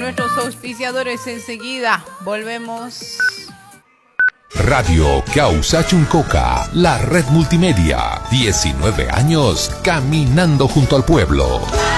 nuestros auspiciadores enseguida. Volvemos. Radio Causa Chuncoca, la red multimedia. 19 años caminando junto al pueblo.